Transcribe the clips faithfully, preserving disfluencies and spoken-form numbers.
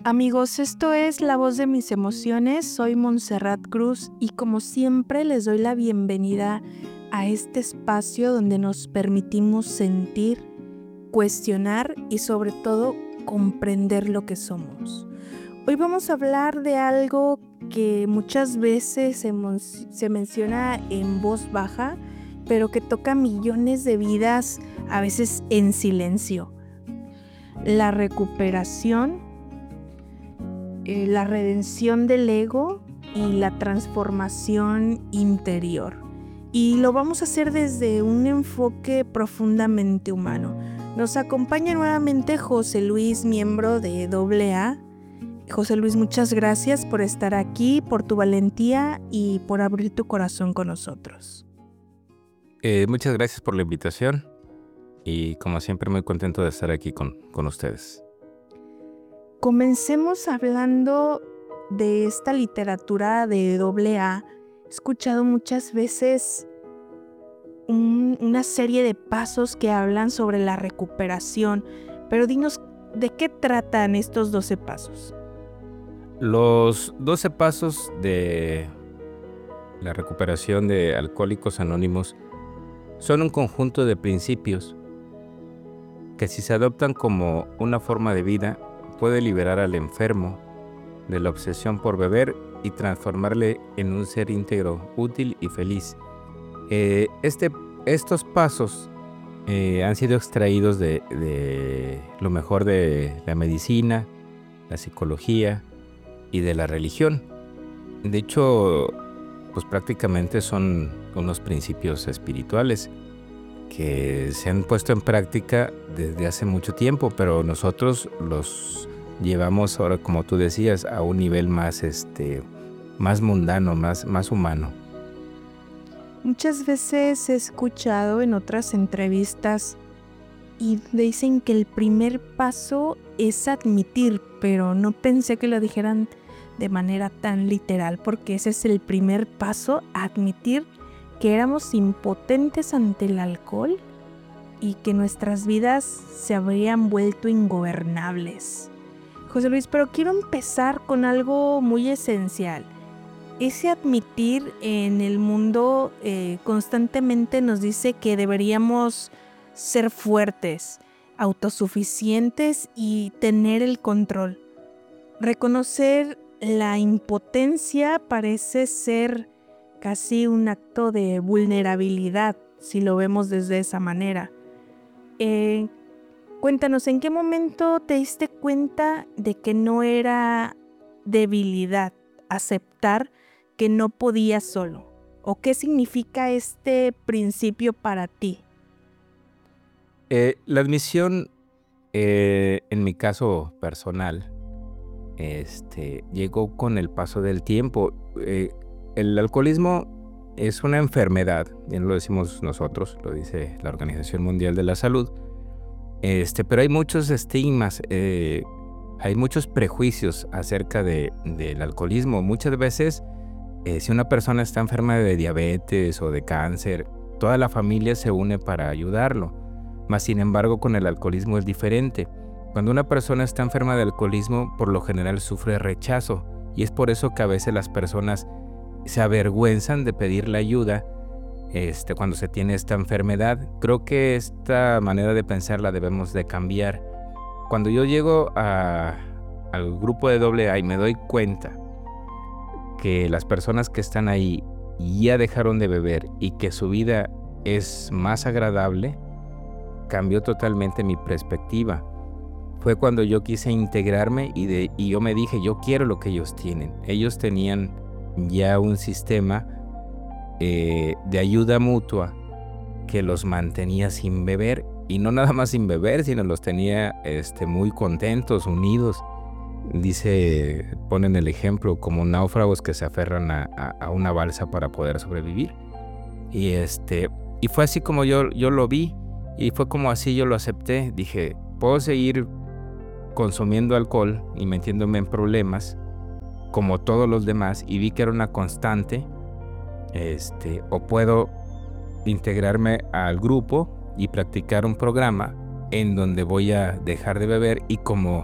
Amigos, esto es La Voz de Mis Emociones, soy Montserrat Cruz y como siempre les doy la bienvenida a este espacio donde nos permitimos sentir, cuestionar y sobre todo comprender lo que somos. Hoy vamos a hablar de algo que muchas veces se, mon- se menciona en voz baja, pero que toca millones de vidas, a veces en silencio. La recuperación, eh, la redención del ego y la transformación interior. Y lo vamos a hacer desde un enfoque profundamente humano. Nos acompaña nuevamente José Luis, miembro de doble A. José Luis, muchas gracias por estar aquí, por tu valentía y por abrir tu corazón con nosotros. Eh, muchas gracias por la invitación y como siempre muy contento de estar aquí con, con ustedes. Comencemos hablando de esta literatura de doble A. He escuchado muchas veces un, una serie de pasos que hablan sobre la recuperación, pero dinos, ¿de qué tratan estos doce pasos? Los doce pasos de la recuperación de Alcohólicos Anónimos son un conjunto de principios que, si se adoptan como una forma de vida, puede liberar al enfermo de la obsesión por beber y transformarle en un ser íntegro, útil y feliz. Eh, este, estos pasos eh, han sido extraídos de, de lo mejor de la medicina, la psicología y de la religión. De hecho, pues prácticamente son unos principios espirituales que se han puesto en práctica desde hace mucho tiempo, pero nosotros los llevamos ahora, como tú decías, a un nivel más, este, más mundano, más, más humano. Muchas veces he escuchado en otras entrevistas y dicen que el primer paso es admitir, pero no pensé que lo dijeran de manera tan literal, porque ese es el primer paso, admitir que éramos impotentes ante el alcohol y que nuestras vidas se habrían vuelto ingobernables. José Luis, pero quiero empezar con algo muy esencial. Ese admitir en el mundo eh, constantemente nos dice que deberíamos ser fuertes, autosuficientes y tener el control. Reconocer la impotencia parece ser casi un acto de vulnerabilidad, si lo vemos desde esa manera. Eh, cuéntanos, ¿en qué momento te diste cuenta de que no era debilidad aceptar que no podías solo? ¿O qué significa este principio para ti? Eh, la admisión, eh, en mi caso personal, este, llegó con el paso del tiempo. Eh, el alcoholismo es una enfermedad, bien lo decimos nosotros, lo dice la Organización Mundial de la Salud, este, pero hay muchos estigmas, eh, hay muchos prejuicios acerca de, del alcoholismo. Muchas veces, eh, si una persona está enferma de diabetes o de cáncer, toda la familia se une para ayudarlo. Mas, sin embargo, con el alcoholismo es diferente. Cuando una persona está enferma de alcoholismo, por lo general sufre rechazo, y es por eso que a veces las personas se avergüenzan de pedirle ayuda este, cuando se tiene esta enfermedad. Creo que esta manera de pensar la debemos de cambiar. Cuando yo llego a, al grupo de doble A y me doy cuenta que las personas que están ahí ya dejaron de beber y que su vida es más agradable, cambió totalmente mi perspectiva. Fue cuando yo quise integrarme y, de, y yo me dije, yo quiero lo que ellos tienen. Ellos tenían ya un sistema eh, de ayuda mutua que los mantenía sin beber, y no nada más sin beber, sino los tenía este, muy contentos, unidos. Dice, ponen el ejemplo como náufragos que se aferran a, a, a una balsa para poder sobrevivir. Y, este, y fue así como yo, yo lo vi, y fue como así yo lo acepté. Dije, puedo seguir consumiendo alcohol y metiéndome en problemas como todos los demás, y vi que era una constante, este, o puedo integrarme al grupo y practicar un programa en donde voy a dejar de beber, y como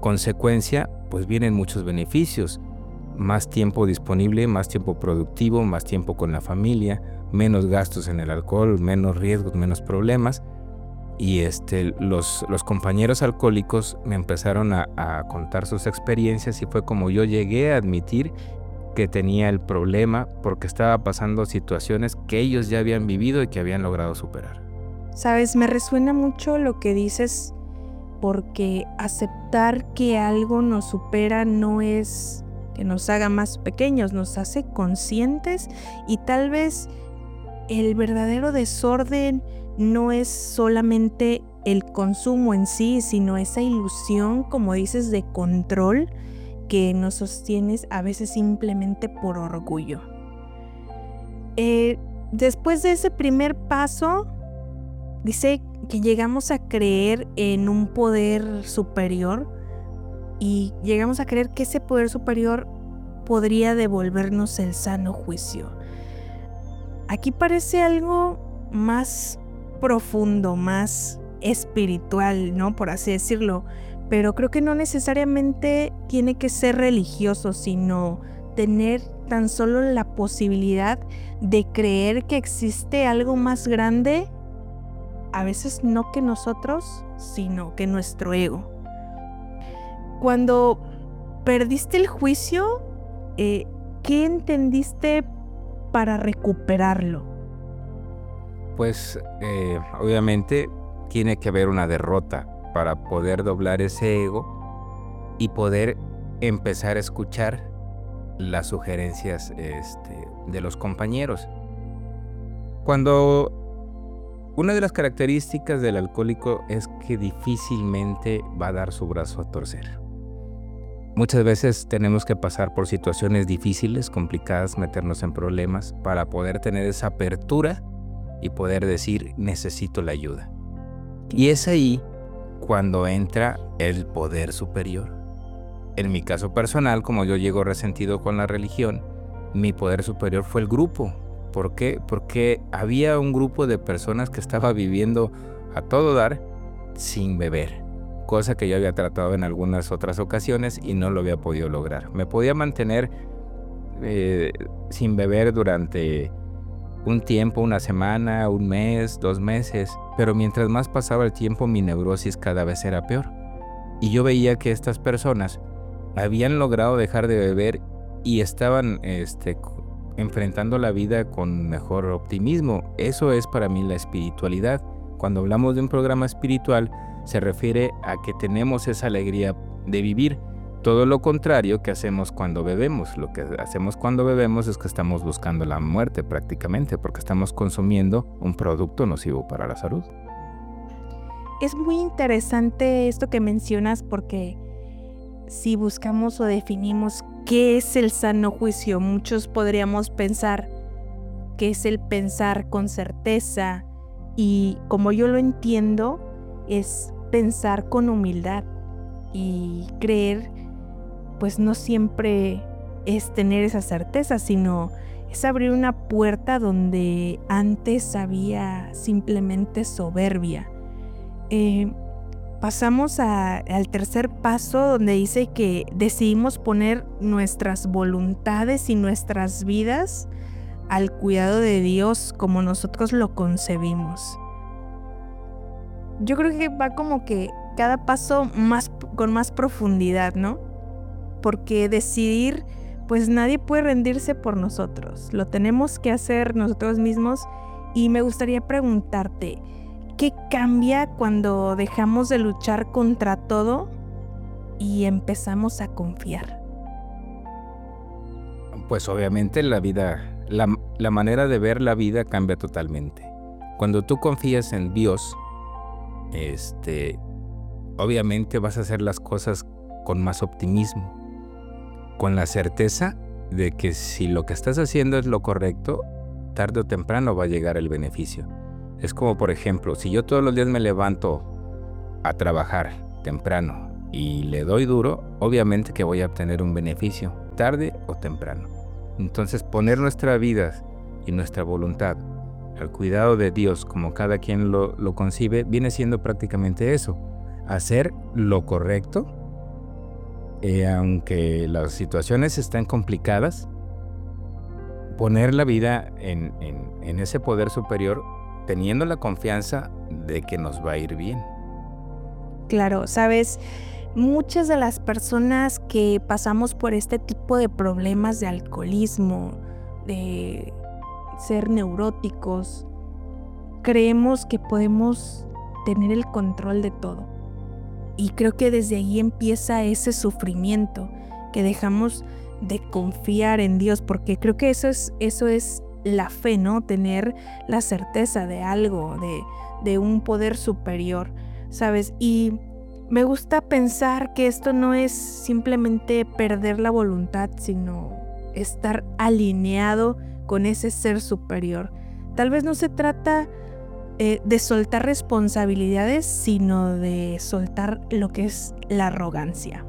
consecuencia, pues vienen muchos beneficios. Más tiempo disponible, más tiempo productivo, más tiempo con la familia, menos gastos en el alcohol, menos riesgos, menos problemas. Y este, los, los compañeros alcohólicos me empezaron a, a contar sus experiencias y fue como yo llegué a admitir que tenía el problema porque estaba pasando situaciones que ellos ya habían vivido y que habían logrado superar. Sabes, me resuena mucho lo que dices, porque aceptar que algo nos supera no es que nos haga más pequeños, nos hace conscientes, y tal vez el verdadero desorden no es solamente el consumo en sí, sino esa ilusión, como dices, de control que nos sostiene a veces simplemente por orgullo. Eh, después de ese primer paso, dice que llegamos a creer en un poder superior y llegamos a creer que ese poder superior podría devolvernos el sano juicio. Aquí parece algo más profundo, más espiritual, ¿no? Por así decirlo, pero creo que no necesariamente tiene que ser religioso, sino tener tan solo la posibilidad de creer que existe algo más grande, a veces no que nosotros, sino que nuestro ego. Cuando perdiste el juicio, eh, ¿qué entendiste para recuperarlo? Pues eh, obviamente tiene que haber una derrota para poder doblar ese ego y poder empezar a escuchar las sugerencias este, de los compañeros. Cuando una de las características del alcohólico es que difícilmente va a dar su brazo a torcer. Muchas veces tenemos que pasar por situaciones difíciles, complicadas, meternos en problemas para poder tener esa apertura y poder decir, necesito la ayuda. Y es ahí cuando entra el poder superior. En mi caso personal, como yo llego resentido con la religión, mi poder superior fue el grupo. ¿Por qué? Porque había un grupo de personas que estaba viviendo a todo dar sin beber, cosa que yo había tratado en algunas otras ocasiones y no lo había podido lograr. Me podía mantener eh, sin beber durante un tiempo, una semana, un mes, dos meses, pero mientras más pasaba el tiempo mi neurosis cada vez era peor. Y yo veía que estas personas habían logrado dejar de beber y estaban este, enfrentando la vida con mejor optimismo. Eso es para mí la espiritualidad. Cuando hablamos de un programa espiritual, se refiere a que tenemos esa alegría de vivir. Todo lo contrario que hacemos cuando bebemos. Lo que hacemos cuando bebemos es que estamos buscando la muerte prácticamente, porque estamos consumiendo un producto nocivo para la salud. Es muy interesante esto que mencionas, porque si buscamos o definimos qué es el sano juicio, muchos podríamos pensar que es el pensar con certeza, y como yo lo entiendo, es pensar con humildad y creer, pues no siempre es tener esa certeza, sino es abrir una puerta donde antes había simplemente soberbia. Eh, pasamos a, al tercer paso, donde dice que decidimos poner nuestras voluntades y nuestras vidas al cuidado de Dios como nosotros lo concebimos. Yo creo que va como que cada paso más, con más profundidad, ¿no? Porque decidir, pues nadie puede rendirse por nosotros. Lo tenemos que hacer nosotros mismos. Y me gustaría preguntarte, ¿qué cambia cuando dejamos de luchar contra todo y empezamos a confiar? Pues obviamente la vida, la, la manera de ver la vida cambia totalmente. Cuando tú confías en Dios, este, obviamente vas a hacer las cosas con más optimismo, con la certeza de que si lo que estás haciendo es lo correcto, tarde o temprano va a llegar el beneficio. Es como, por ejemplo, si yo todos los días me levanto a trabajar temprano y le doy duro, obviamente que voy a obtener un beneficio, tarde o temprano. Entonces, poner nuestra vida y nuestra voluntad al cuidado de Dios, como cada quien lo, lo concibe, viene siendo prácticamente eso: hacer lo correcto eh, aunque las situaciones están complicadas, poner la vida en, en, en ese poder superior, teniendo la confianza de que nos va a ir bien. Claro, sabes, muchas de las personas que pasamos por este tipo de problemas de alcoholismo, de ser neuróticos, creemos que podemos tener el control de todo. Y creo que desde ahí empieza ese sufrimiento, que dejamos de confiar en Dios, porque creo que eso es, eso es la fe, ¿no? Tener la certeza de algo, de, de un poder superior, ¿sabes? Y me gusta pensar que esto no es simplemente perder la voluntad, sino estar alineado con ese ser superior. Tal vez no se trata eh, de soltar responsabilidades, sino de soltar lo que es la arrogancia.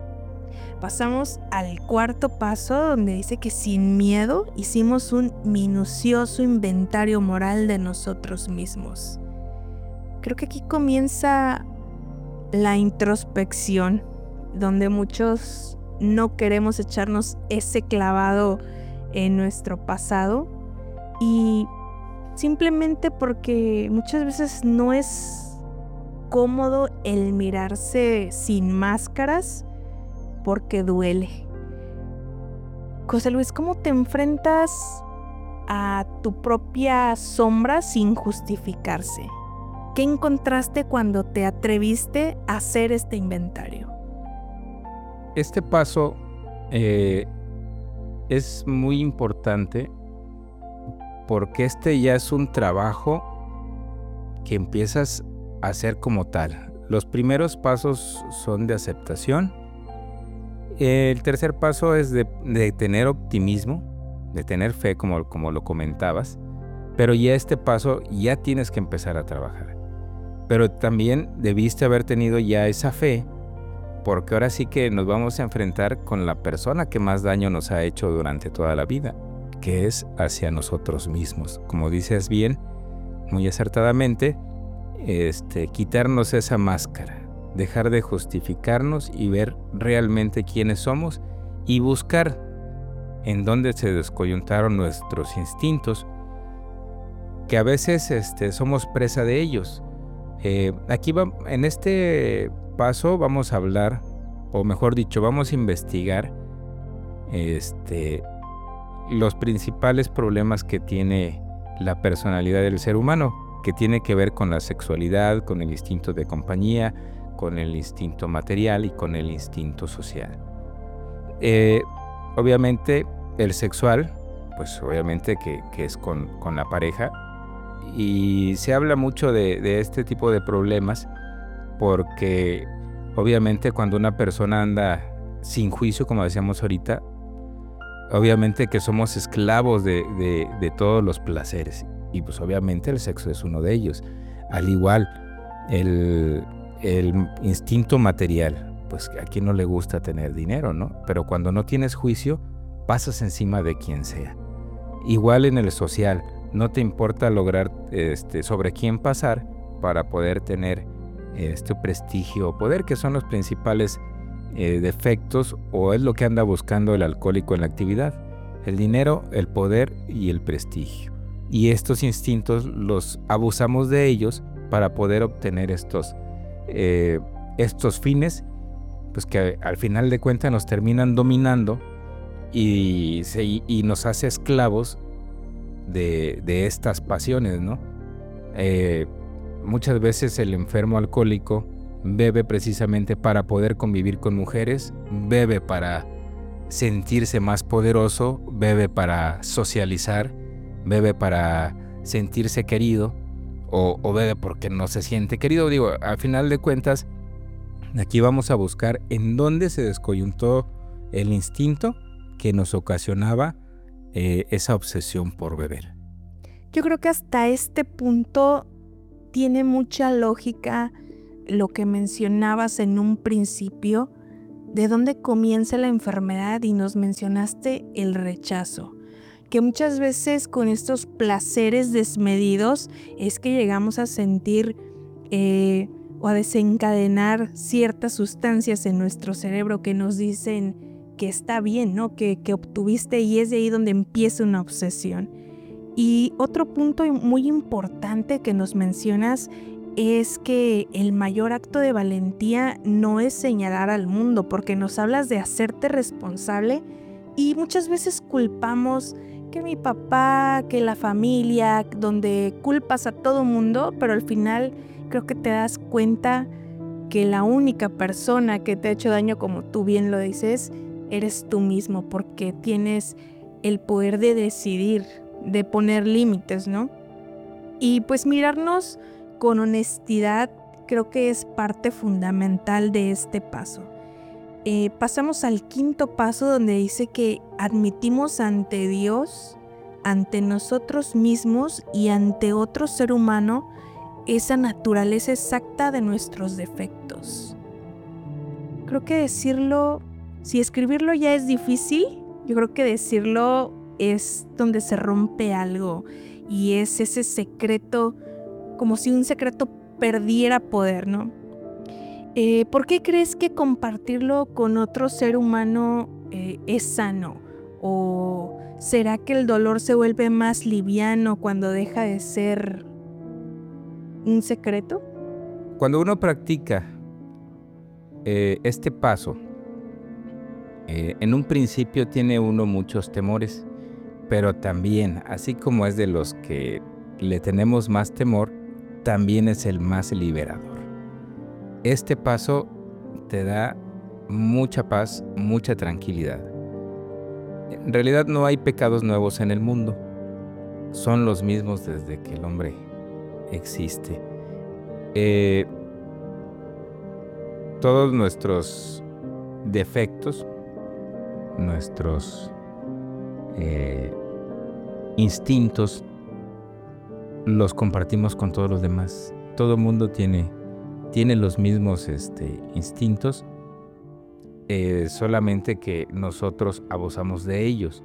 Pasamos al cuarto paso, donde dice que sin miedo hicimos un minucioso inventario moral de nosotros mismos. Creo que aquí comienza la introspección, donde muchos no queremos echarnos ese clavado en nuestro pasado, y simplemente porque muchas veces no es cómodo el mirarse sin máscaras, porque duele. José Luis, ¿cómo te enfrentas a tu propia sombra sin justificarse? ¿Qué encontraste cuando te atreviste a hacer este inventario? Este paso eh, es muy importante porque este ya es un trabajo que empiezas a hacer como tal. Los primeros pasos son de aceptación. El tercer paso es de, de tener optimismo, de tener fe, como, como lo comentabas, pero ya este paso ya tienes que empezar a trabajar. Pero también debiste haber tenido ya esa fe, porque ahora sí que nos vamos a enfrentar con la persona que más daño nos ha hecho durante toda la vida, que es hacia nosotros mismos. Como dices bien, muy acertadamente, este, quitarnos esa máscara, dejar de justificarnos y ver realmente quiénes somos y buscar en dónde se descoyuntaron nuestros instintos, que a veces este, somos presa de ellos. Eh, aquí va, en este paso vamos a hablar, o mejor dicho, vamos a investigar este, los principales problemas que tiene la personalidad del ser humano, que tiene que ver con la sexualidad, con el instinto de compañía, con el instinto material y con el instinto social. Eh, obviamente el sexual, pues obviamente que, que es con, con la pareja, y se habla mucho de, de este tipo de problemas porque obviamente cuando una persona anda sin juicio, como decíamos ahorita, obviamente que somos esclavos de, de, de todos los placeres, y pues obviamente el sexo es uno de ellos. Al igual, el, el instinto material, pues a quien no le gusta tener dinero, ¿no? Pero cuando no tienes juicio, pasas encima de quien sea. Igual en el social, no te importa lograr este, sobre quién pasar para poder tener este prestigio o poder, que son los principales eh, defectos, o es lo que anda buscando el alcohólico en la actividad: el dinero, el poder y el prestigio. Y estos instintos los abusamos de ellos para poder obtener estos, eh, estos fines, pues que al final de cuentas nos terminan dominando y, se, y nos hace esclavos de, de estas pasiones, ¿no? Eh, muchas veces el enfermo alcohólico bebe precisamente para poder convivir con mujeres, bebe para sentirse más poderoso, bebe para socializar, bebe para sentirse querido, o, o bebe porque no se siente querido. Digo, al final de cuentas, aquí vamos a buscar en dónde se descoyuntó el instinto que nos ocasionaba eh, esa obsesión por beber. Yo creo que hasta este punto tiene mucha lógica lo que mencionabas en un principio, de dónde comienza la enfermedad, y nos mencionaste el rechazo, que muchas veces con estos placeres desmedidos es que llegamos a sentir eh, o a desencadenar ciertas sustancias en nuestro cerebro que nos dicen que está bien, ¿no? Que, que obtuviste, y es de ahí donde empieza una obsesión. Y otro punto muy importante que nos mencionas es que el mayor acto de valentía no es señalar al mundo, porque nos hablas de hacerte responsable y muchas veces culpamos que mi papá, que la familia, donde culpas a todo mundo, pero al final creo que te das cuenta que la única persona que te ha hecho daño, como tú bien lo dices, eres tú mismo, porque tienes el poder de decidir, de poner límites, ¿no? Y pues mirarnos con honestidad creo que es parte fundamental de este paso. Eh, pasamos al quinto paso, donde dice que admitimos ante Dios, ante nosotros mismos y ante otro ser humano esa naturaleza exacta de nuestros defectos. Creo que decirlo, si escribirlo ya es difícil, yo creo que decirlo es donde se rompe algo, y es ese secreto, como si un secreto perdiera poder, ¿no? Eh, ¿Por qué crees que compartirlo con otro ser humano eh, es sano? ¿O será que el dolor se vuelve más liviano cuando deja de ser un secreto? Cuando uno practica eh, este paso, eh, en un principio tiene uno muchos temores, pero también, así como es de los que le tenemos más temor, también es el más liberador. Este paso te da mucha paz, mucha tranquilidad. En realidad no hay pecados nuevos en el mundo. Son los mismos desde que el hombre existe. Eh, todos nuestros defectos, nuestros eh, instintos, los compartimos con todos los demás. Todo el mundo tiene, tiene los mismos este, instintos, eh, solamente que nosotros abusamos de ellos.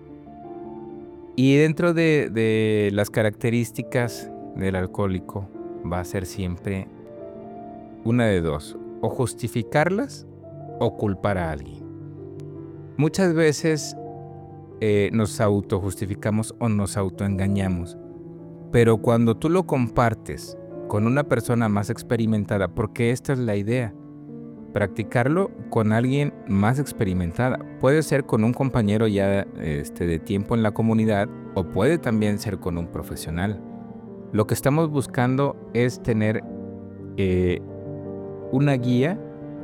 Y dentro de, de las características del alcohólico va a ser siempre una de dos: o justificarlas o culpar a alguien. Muchas veces eh, nos autojustificamos o nos autoengañamos, pero cuando tú lo compartes con una persona más experimentada, porque esta es la idea, practicarlo con alguien más experimentada. Puede ser con un compañero ya este, de tiempo en la comunidad, o puede también ser con un profesional. Lo que estamos buscando es tener eh, una guía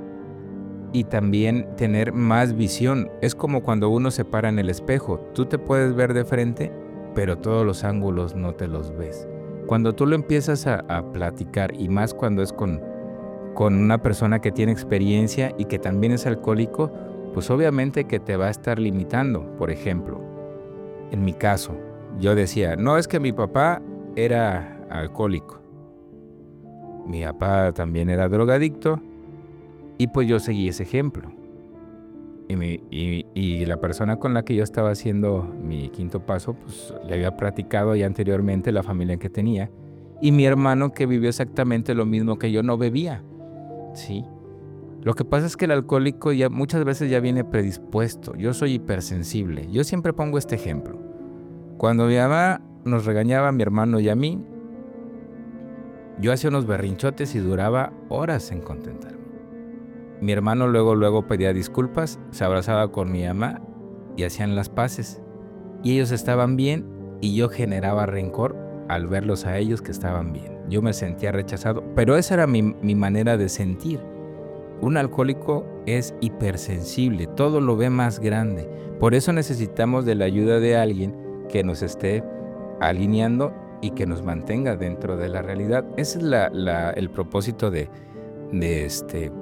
y también tener más visión. Es como cuando uno se para en el espejo. Tú te puedes ver de frente, pero todos los ángulos no te los ves. Cuando tú lo empiezas a, a platicar, y más cuando es con, con una persona que tiene experiencia y que también es alcohólico, pues obviamente que te va a estar limitando. Por ejemplo, en mi caso, yo decía, no, es que mi papá era alcohólico. Mi papá también era drogadicto, y pues yo seguí ese ejemplo. Y, mi, y, y la persona con la que yo estaba haciendo mi quinto paso, pues le había platicado ya anteriormente la familia que tenía. Y mi hermano, que vivió exactamente lo mismo que yo, no bebía. ¿Sí? Lo que pasa es que el alcohólico ya muchas veces ya viene predispuesto. Yo soy hipersensible. Yo siempre pongo este ejemplo. Cuando mi mamá nos regañaba a mi hermano y a mí, yo hacía unos berrinchotes y duraba horas en contentarme. Mi hermano luego, luego pedía disculpas, se abrazaba con mi mamá y hacían las paces. Y ellos estaban bien, y yo generaba rencor al verlos a ellos que estaban bien. Yo me sentía rechazado, pero esa era mi, mi manera de sentir. Un alcohólico es hipersensible, todo lo ve más grande. Por eso necesitamos de la ayuda de alguien que nos esté alineando y que nos mantenga dentro de la realidad. Ese es la, la, el propósito de, de, este,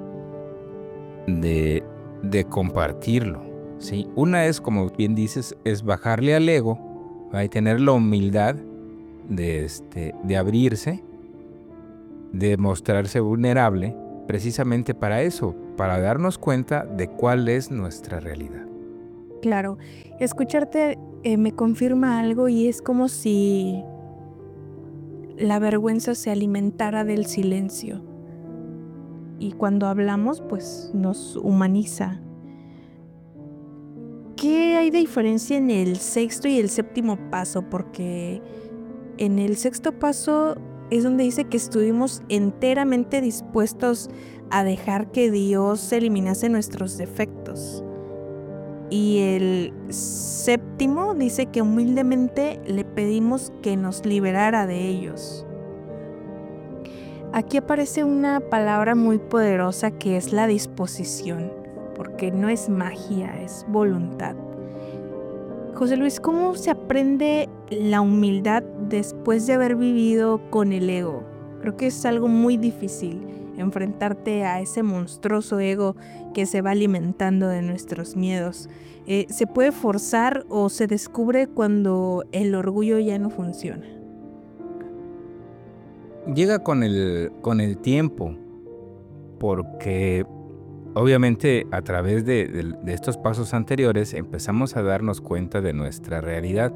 de, de compartirlo, ¿sí? Una es, como bien dices, es bajarle al ego, ¿va? Y tener la humildad de, este, de abrirse, de mostrarse vulnerable, precisamente para eso, para darnos cuenta de cuál es nuestra realidad. Claro, escucharte eh, me confirma algo, y es como si la vergüenza se alimentara del silencio. y cuando hablamos pues nos humaniza. ¿Qué hay de diferencia en el sexto y el séptimo paso? Porque en el sexto paso es donde dice que estuvimos enteramente dispuestos a dejar que Dios eliminase nuestros defectos. Y el séptimo dice que humildemente le pedimos que nos liberara de ellos. Aquí aparece una palabra muy poderosa que es la disposición, porque no es magia, es voluntad. José Luis, ¿cómo se aprende la humildad después de haber vivido con el ego? Creo que es algo muy difícil enfrentarte a ese monstruoso ego que se va alimentando de nuestros miedos. Eh, ¿Se puede forzar o se descubre cuando el orgullo ya no funciona? Llega con el, con el tiempo, porque obviamente a través de, de, de estos pasos anteriores empezamos a darnos cuenta de nuestra realidad.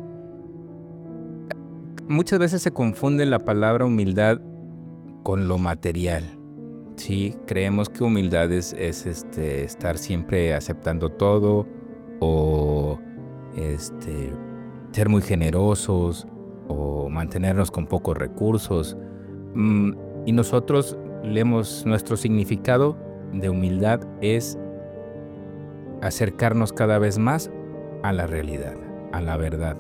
Muchas veces se confunde la palabra humildad con lo material. Sí, creemos que humildad es, es este, estar siempre aceptando todo o este, ser muy generosos o mantenernos con pocos recursos. Mm, y nosotros leemos nuestro significado de humildad es acercarnos cada vez más a la realidad, a la verdad.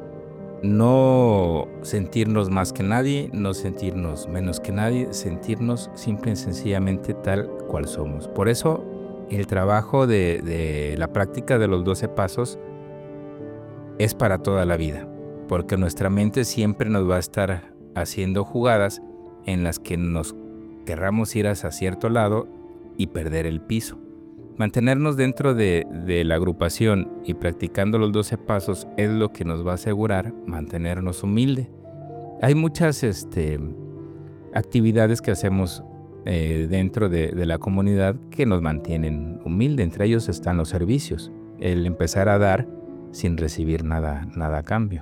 No sentirnos más que nadie, no sentirnos menos que nadie, sentirnos simple y sencillamente tal cual somos. Por eso el trabajo de, de la práctica de los doce pasos es para toda la vida, porque nuestra mente siempre nos va a estar haciendo jugadas en las que nos querramos ir hacia cierto lado y perder el piso. Mantenernos dentro de, de la agrupación y practicando los doce pasos es lo que nos va a asegurar mantenernos humildes. Hay muchas este, actividades que hacemos eh, dentro de, de la comunidad que nos mantienen humildes. Entre ellos están los servicios, el empezar a dar sin recibir nada, nada a cambio.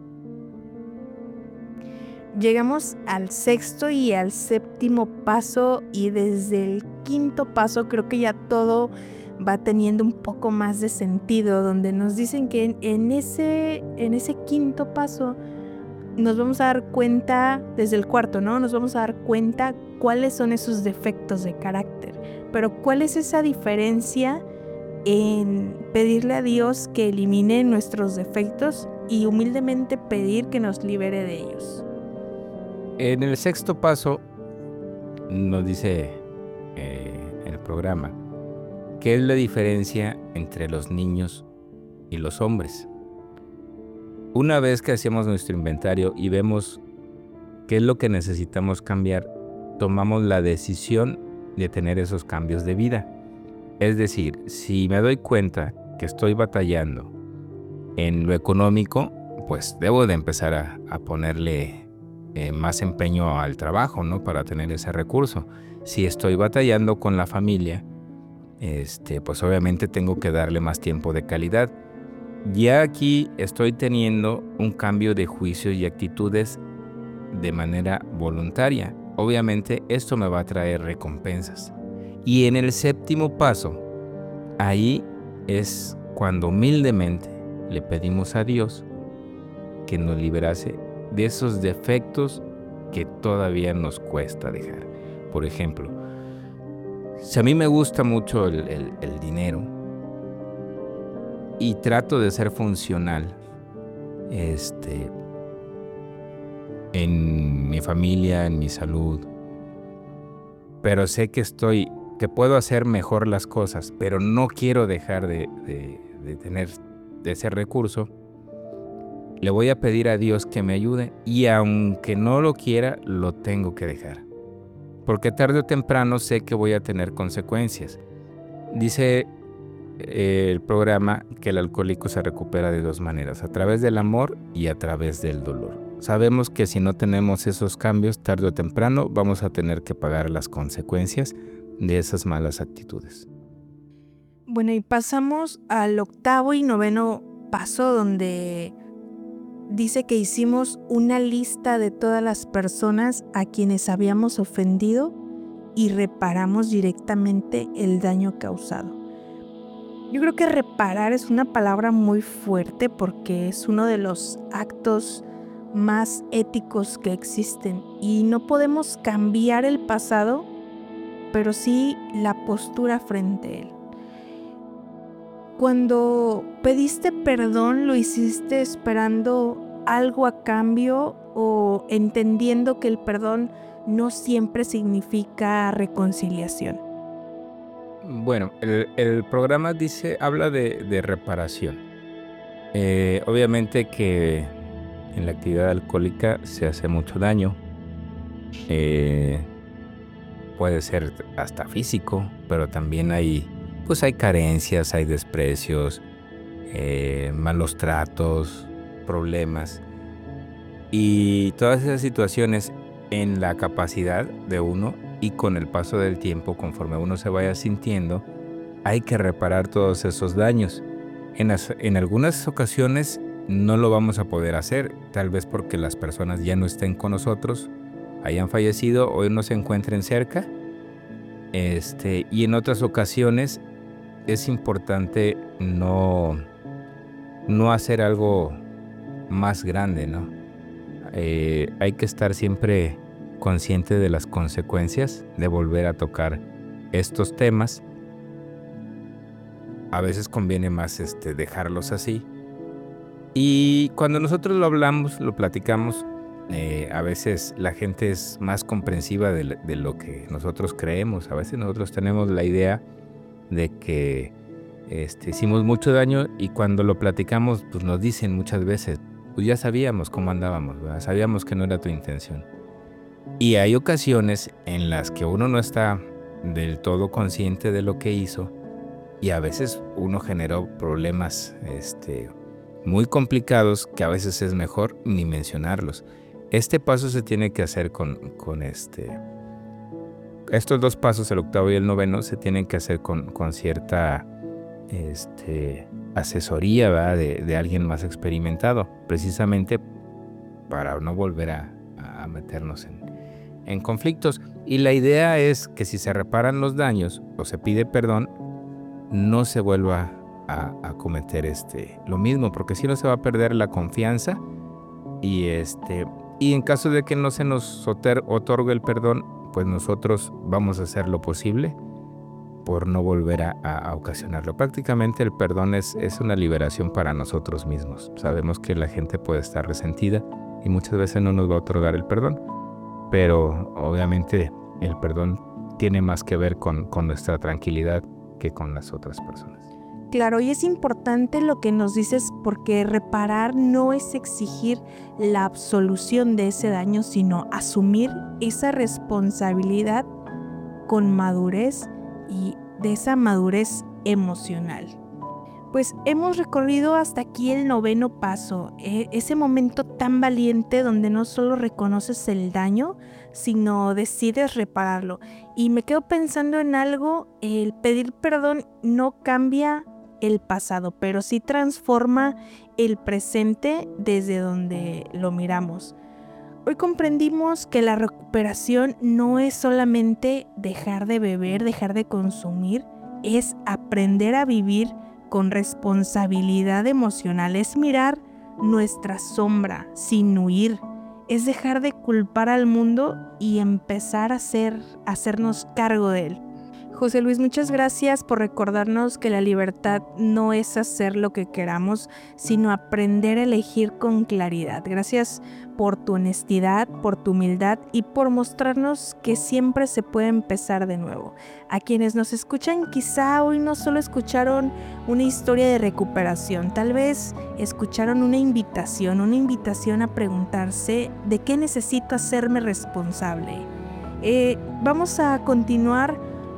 Llegamos al sexto y al séptimo paso, y desde el quinto paso creo que ya todo va teniendo un poco más de sentido, donde nos dicen que en, en, ese, en ese quinto paso nos vamos a dar cuenta, desde el cuarto, ¿no? Nos vamos a dar cuenta cuáles son esos defectos de carácter, pero cuál es esa diferencia en pedirle a Dios que elimine nuestros defectos y humildemente pedir que nos libere de ellos. En el sexto paso nos dice eh, el programa qué es la diferencia entre los niños y los hombres. Una vez que hacemos nuestro inventario y vemos qué es lo que necesitamos cambiar, tomamos la decisión de tener esos cambios de vida. Es decir, si me doy cuenta que estoy batallando en lo económico, pues debo de empezar a, a ponerle Eh, más empeño al trabajo, ¿no? Para tener ese recurso. Si estoy batallando con la familia, este, pues obviamente tengo que darle más tiempo de calidad. Ya aquí estoy teniendo un cambio de juicios y actitudes de manera voluntaria. Obviamente esto me va a traer recompensas. Y en el séptimo paso, ahí es cuando humildemente le pedimos a Dios que nos liberase de esos defectos que todavía nos cuesta dejar. Por ejemplo, si a mí me gusta mucho el, el, el dinero y trato de ser funcional este, en mi familia, en mi salud, pero sé que estoy, que puedo hacer mejor las cosas, pero no quiero dejar de, de, de tener de ese recurso, le voy a pedir a Dios que me ayude, y aunque no lo quiera, lo tengo que dejar. Porque tarde o temprano sé que voy a tener consecuencias. Dice eh, el programa que el alcohólico se recupera de dos maneras, a través del amor y a través del dolor. Sabemos que si no tenemos esos cambios, tarde o temprano vamos a tener que pagar las consecuencias de esas malas actitudes. Bueno, y pasamos al octavo y noveno paso, donde dice que hicimos una lista de todas las personas a quienes habíamos ofendido y reparamos directamente el daño causado. Yo creo que reparar es una palabra muy fuerte porque es uno de los actos más éticos que existen y no podemos cambiar el pasado, pero sí la postura frente a él. Cuando pediste perdón, ¿lo hiciste esperando algo a cambio o entendiendo que el perdón no siempre significa reconciliación? Bueno, el, el programa dice, habla de, de reparación. Eh, obviamente que en la actividad alcohólica se hace mucho daño. Eh, puede ser hasta físico, pero también hay, pues hay carencias, hay desprecios, eh, malos tratos, problemas. Y todas esas situaciones en la capacidad de uno y con el paso del tiempo, conforme uno se vaya sintiendo, hay que reparar todos esos daños. En, as, en algunas ocasiones no lo vamos a poder hacer, tal vez porque las personas ya no estén con nosotros, hayan fallecido o no se encuentren cerca. Este, y en otras ocasiones es importante no, no hacer algo más grande, ¿no? Eh, hay que estar siempre consciente de las consecuencias de volver a tocar estos temas. A veces conviene más este, dejarlos así. Y cuando nosotros lo hablamos, lo platicamos, eh, a veces la gente es más comprensiva de, de lo que nosotros creemos. A veces nosotros tenemos la idea de que este, hicimos mucho daño y cuando lo platicamos, pues nos dicen muchas veces, pues ya sabíamos cómo andábamos, ¿verdad? Sabíamos que no era tu intención. Y hay ocasiones en las que uno no está del todo consciente de lo que hizo y a veces uno generó problemas este, muy complicados que a veces es mejor ni mencionarlos. Este paso se tiene que hacer con, con este... Estos dos pasos, el octavo y el noveno, se tienen que hacer con, con cierta este, asesoría, ¿verdad? De, de alguien más experimentado, precisamente para no volver a, a meternos en, en conflictos. Y la idea es que si se reparan los daños o se pide perdón, no se vuelva a, a cometer este, lo mismo, porque si no se va a perder la confianza y, este, y en caso de que no se nos otorgue el perdón, pues nosotros vamos a hacer lo posible por no volver a, a, a ocasionarlo. Prácticamente el perdón es, es una liberación para nosotros mismos. Sabemos que la gente puede estar resentida y muchas veces no nos va a otorgar el perdón, pero obviamente el perdón tiene más que ver con, con nuestra tranquilidad que con las otras personas. Claro, y es importante lo que nos dices porque reparar no es exigir la absolución de ese daño, sino asumir esa responsabilidad con madurez y de esa madurez emocional. Pues hemos recorrido hasta aquí el noveno paso, eh, ese momento tan valiente donde no solo reconoces el daño, sino decides repararlo. Y me quedo pensando en algo, el pedir perdón no cambia el pasado, pero sí transforma el presente desde donde lo miramos. Hoy comprendimos que la recuperación no es solamente dejar de beber, dejar de consumir, es aprender a vivir con responsabilidad emocional, es mirar nuestra sombra sin huir, es dejar de culpar al mundo y empezar a, hacer, a hacernos cargo de él. José Luis, muchas gracias por recordarnos que la libertad no es hacer lo que queramos, sino aprender a elegir con claridad. Gracias por tu honestidad, por tu humildad y por mostrarnos que siempre se puede empezar de nuevo. A quienes nos escuchan, quizá hoy no solo escucharon una historia de recuperación, tal vez escucharon una invitación, una invitación a preguntarse ¿de qué necesito hacerme responsable? Eh, vamos a continuar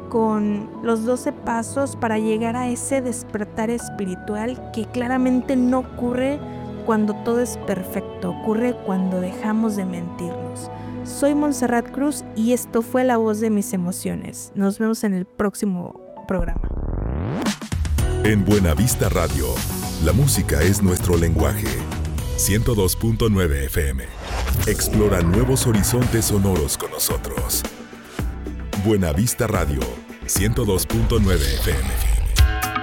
con los doce pasos para llegar a ese despertar espiritual que claramente no ocurre cuando todo es perfecto, ocurre cuando dejamos de mentirnos. Soy Montserrat Cruz y esto fue La Voz de Mis Emociones. Nos vemos en el próximo programa. En Buenavista Radio, la música es nuestro lenguaje. ciento dos punto nueve F M. Explora nuevos horizontes sonoros con nosotros. Buena Vista Radio, ciento dos punto nueve F M.